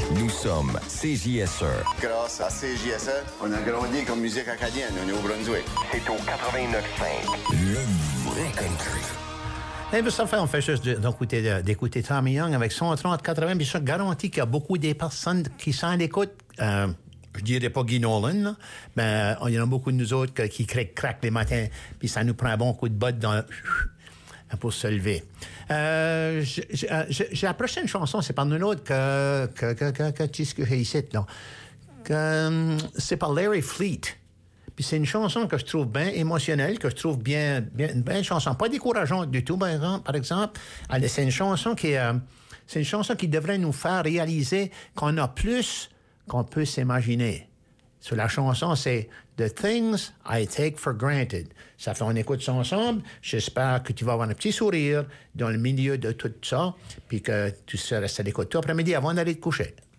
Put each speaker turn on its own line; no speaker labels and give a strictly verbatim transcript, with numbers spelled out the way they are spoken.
Nous sommes C J S E.
Grâce à C J S E, on a grandi comme musique acadienne au Nouveau-Brunswick.
C'est au quatre-vingt-neuf cinq. Le vrai country.
Et bien, ça fait, on fait juste d'écouter, d'écouter Tommy Young avec son trente quatre-vingts, puis ça garantit qu'il y a beaucoup de personnes qui s'en écoutent. Euh, je dirais pas Guy Nolan, là, mais il y en a beaucoup de nous autres qui craquent, craquent les matins, puis ça nous prend un bon coup de botte dans, pour se lever. Euh, j'ai, j'ai la prochaine chanson, c'est par une autre que, que, que, que, que tu sais ici, là. Que, c'est par Larry Fleet. Puis c'est une chanson que je trouve bien émotionnelle, que je trouve bien, bien une belle chanson, pas décourageante du tout, par exemple. Par exemple. C'est une chanson qui, euh, c'est une chanson qui devrait nous faire réaliser qu'on a plus qu'on peut s'imaginer. Sur la chanson, c'est The Things I Take for Granted. Ça fait on écoute ça ensemble. J'espère que tu vas avoir un petit sourire dans le milieu de tout ça, puis que tu seras resté à l'écoute tout après-midi avant d'aller te coucher.